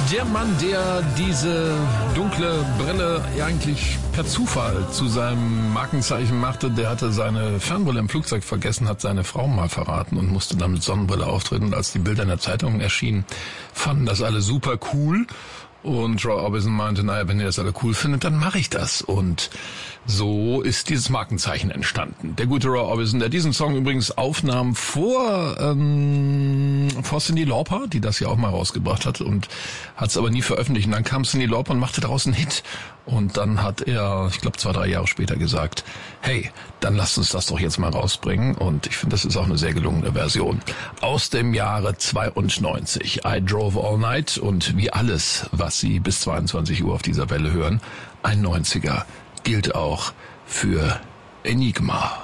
Der Mann, der diese dunkle Brille eigentlich per Zufall zu seinem Markenzeichen machte, der hatte seine Fernbrille im Flugzeug vergessen, hat seine Frau mal verraten und musste dann mit Sonnenbrille auftreten. Und als die Bilder in der Zeitung erschienen, fanden das alle super cool. Und Roy Orbison meinte, naja, wenn ihr das alle cool findet, dann mache ich das. Und so ist dieses Markenzeichen entstanden. Der gute Roy Orbison, der diesen Song übrigens aufnahm vor Cyndi Lauper, die das ja auch mal rausgebracht hat und hat es aber nie veröffentlicht. Und dann kam Cyndi Lauper und machte daraus einen Hit. Und dann hat er, ich glaube 2-3 Jahre später gesagt, hey, dann lasst uns das doch jetzt mal rausbringen. Und ich finde, das ist auch eine sehr gelungene Version. Aus dem Jahre 92, I Drove All Night. Und wie alles, was Sie bis 22 Uhr auf dieser Welle hören, ein 90er gilt auch für Enigma.